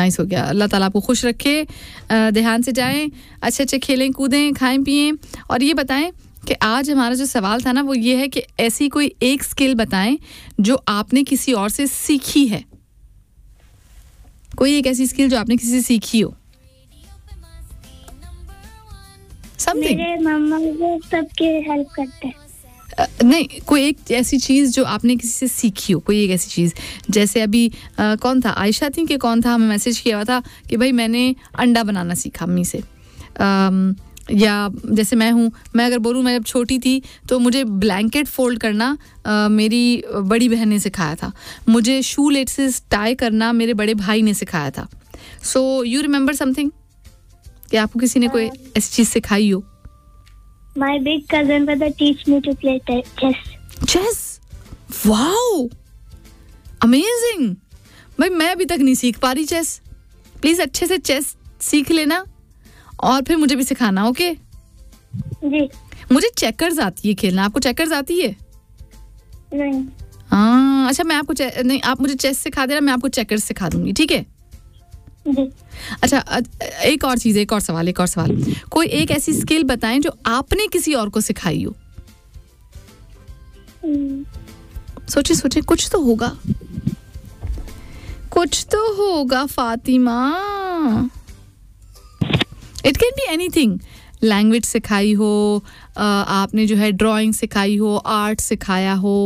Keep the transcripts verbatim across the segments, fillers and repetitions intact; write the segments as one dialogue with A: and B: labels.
A: Nice हो गया. अल्लाह ताला आपको खुश रखे, ध्यान से जाएं, अच्छे अच्छे खेलें कूदें, खाएं पिएं. और ये बताएं कि आज हमारा जो सवाल था ना वो ये है कि ऐसी कोई एक स्किल बताएं जो आपने किसी और से सीखी है. कोई एक ऐसी स्किल जो आपने किसी से सीखी हो. Something.
B: मेरे मम्मा वो सबके हेल्प करते हैं.
A: Uh, नहीं, कोई एक ऐसी चीज़ जो आपने किसी से सीखी हो, कोई एक ऐसी चीज़. जैसे अभी uh, कौन था, आयशा थी कि कौन था, हमें मैसेज किया हुआ था कि भाई मैंने अंडा बनाना सीखा अम्मी से. um, या जैसे मैं हूँ, मैं अगर बोलूँ मैं जब छोटी थी तो मुझे ब्लैंकेट फोल्ड करना uh, मेरी बड़ी बहन ने सिखाया था. मुझे शू लेसेस टाई करना मेरे बड़े भाई ने सिखाया था. सो यू रिमेंबर समथिंग कि आपको किसी ने कोई ऐसी चीज़ सिखाई हो.
B: My big cousin brother teach me to play chess.
A: Chess? Wow! Amazing! भाई मैं अभी तक नहीं सीख पा रही चेस. प्लीज अच्छे से चेस सीख लेना और फिर मुझे भी सिखाना. ओके
B: जी.
A: मुझे चेकर्स आती है खेलना. आपको चेकर्स आती है?
B: नहीं.
A: हाँ अच्छा, मैं आपको नहीं, आप मुझे चेस सिखा देना, मैं आपको चेकर्स सिखा दूंगी. ठीक है
B: जी.
A: अच्छा, एक और चीज, एक और सवाल एक और सवाल कोई एक ऐसी स्किल बताएं जो आपने किसी और को सिखाई हो. सोचिए सोचिए, कुछ तो होगा, कुछ तो होगा Fatima. It can be anything. Language सिखाई हो, आपने जो है ड्राइंग सिखाई हो, आर्ट सिखाया हो.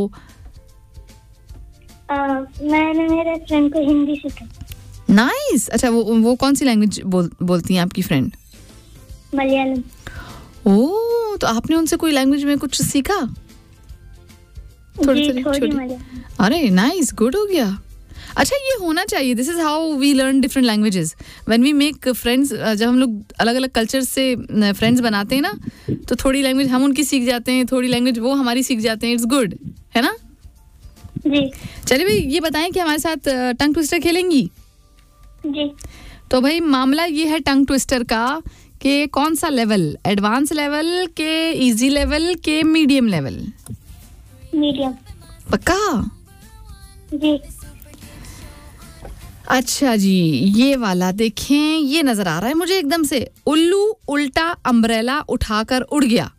B: uh, मैंने मेरे फ्रेंड को हिंदी सिखाई.
A: Nice nice. अच्छा वो वो कौन सी लैंग्वेज बोल, बोलती हैं आपकी फ्रेंड?
B: मलयालम.
A: ओह, तो आपने उनसे कोई लैंग्वेज में कुछ सीखा?
B: थोड़ी थोड़ी छोटी.
A: अरे नाइस, गुड हो गया. अच्छा ये होना चाहिए. This is how we learn different languages. When we make friends, जब हम लोग अलग अलग कल्चर से फ्रेंड्स बनाते हैं ना, तो थोड़ी लैंग्वेज हम उनकी सीख जाते हैं, थोड़ी लैंग्वेज वो हमारी सीख जाते हैं. इट्स गुड, है ना?
B: जी.
A: चलिए भाई, ये बताएं कि हमारे साथ टंग ट्विस्टर खेलेंगी?
B: जी.
A: तो भाई मामला ये है टंग ट्विस्टर का कि कौन सा लेवल, एडवांस लेवल के इजी लेवल के मीडियम लेवल?
B: मीडियम.
A: पक्का?
B: जी.
A: अच्छा जी, ये वाला देखें, ये नजर आ रहा है मुझे एकदम से. उल्लू उल्टा अम्ब्रेला उठाकर उड़ गया.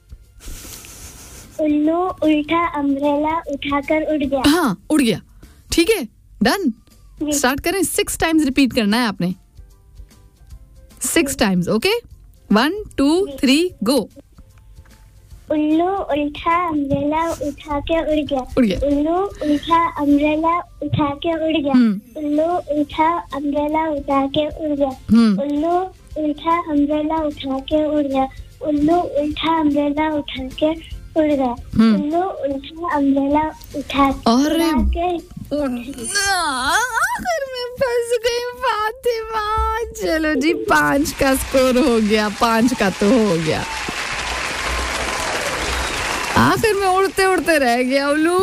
B: उल्लू उल्टा अम्ब्रेला उठाकर उड़ गया.
A: हाँ, उड़ गया. ठीक है, डन. स्टार्ट करें. सिक्स टाइम्स रिपीट करना है आपने. Six times. Okay, one two three go.
B: उल्लू उल्टा अम्ब्रेला उठा के उड़ गया.
A: उड़ गया.
B: उल्लू उल्टा अम्ब्रेला उठा के उड़ गया. उल्लू उल्टा अम्ब्रेला उठा के उड़ गया. उल्लू उल्टा अम्ब्रेला उठा के उड़ गया. उल्लू उल्टा अम्ब्रेला उठा के उड़ गया. उल्लू उल्टा अम्ब्रेला उठा के
A: आखिर में फंस गई फातिमा. चलो जी, पांच का स्कोर हो गया. पांच का तो हो गया. आखिर में उड़ते उड़ते रह गया उल्लू.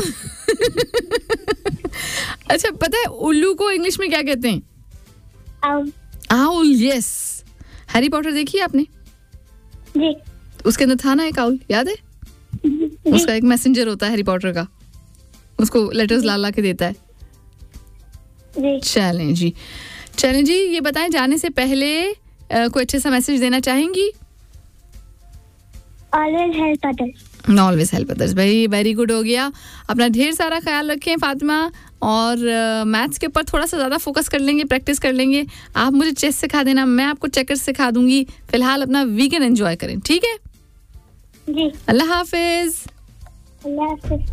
A: अच्छा, पता है उल्लू को इंग्लिश में क्या कहते हैं?
B: Owl.
A: Owl, yes. Harry Potter देखी आपने?
B: जी.
A: उसके अंदर था ना एक आउल, याद है? उसका एक मैसेंजर होता है हैरी पॉटर का, उसको लेटर्स ला ला के देता है. चलें जी, चलें जी, ये बताएं जाने से पहले uh, कोई अच्छे सा मैसेज देना चाहेंगी?
B: Always help others.
A: Always help others. भाई वेरी गुड हो गया. अपना ढेर सारा ख्याल रखें फातिमा, और मैथ्स uh, के ऊपर थोड़ा सा ज़्यादा फोकस कर लेंगे, प्रैक्टिस कर लेंगे. आप मुझे चेस सिखा देना, मैं आपको चेकर्स सिखा दूंगी. फिलहाल अपना वीकेंड एंजॉय करें. ठीक है
B: जी.
A: अल्लाह हाफिज.
B: अल्लाह हाफिज.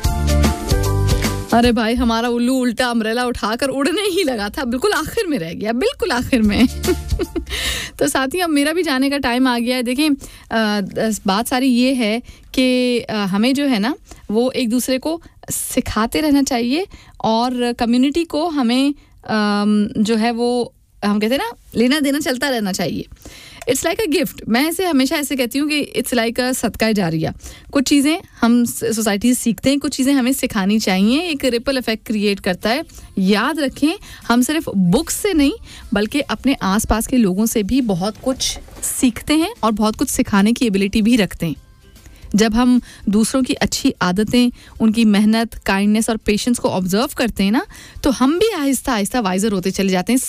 A: अरे भाई, हमारा उल्लू उल्टा अम्ब्रेला उठाकर उड़ने ही लगा था, बिल्कुल आखिर में रह गया, बिल्कुल आखिर में. तो साथियों, अब मेरा भी जाने का टाइम आ गया है. देखें, बात सारी ये है कि हमें जो है ना वो एक दूसरे को सिखाते रहना चाहिए, और कम्युनिटी को हमें जो है वो हम कहते हैं ना, लेना देना चलता रहना चाहिए. It's like a gift. मैं इसे हमेशा ऐसे कहती हूँ कि इट्स लाइक अ सदका जारिया. कुछ चीज़ें हम सोसाइटी से सीखते हैं, कुछ चीज़ें हमें सिखानी चाहिए. एक रिपल इफेक्ट क्रिएट करता है. याद रखें, हम सिर्फ बुक्स से नहीं बल्कि अपने आसपास के लोगों से भी बहुत कुछ सीखते हैं और बहुत कुछ सिखाने की एबिलिटी भी रखते हैं. जब हम दूसरों की अच्छी आदतें, उनकी मेहनत, काइंडनेस और पेशेंस को ऑब्जर्व करते हैं ना, तो हम भी आहिस्ता आहिस्ता वाइजर होते चले जाते हैं.